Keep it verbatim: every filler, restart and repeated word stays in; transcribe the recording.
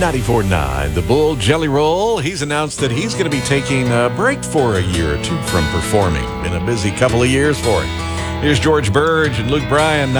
ninety-four point nine, the Bull Jelly Roll. He's announced that he's going to be taking a break for a year or two from performing. Been a busy couple of years for him. Here's George Burge and Luke Bryan.